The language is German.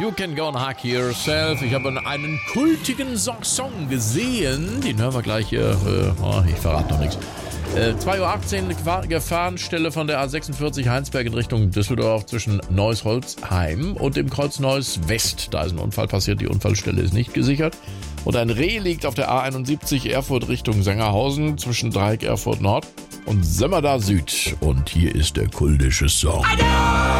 You Can Go and Hack Yourself. Ich habe einen kultigen Song gesehen. Den hören wir gleich hier. Ich verrate noch nichts. 2:18 Uhr Gefahrenstelle von der A46 Heinsberg in Richtung Düsseldorf zwischen Neuss-Holzheim und dem Kreuz Neuss West. Da ist ein Unfall passiert, die Unfallstelle ist nicht gesichert. Und ein Reh liegt auf der A71 Erfurt Richtung Sengerhausen zwischen Dreieck Erfurt Nord und Sömmerda Süd. Und hier ist der kultische Song.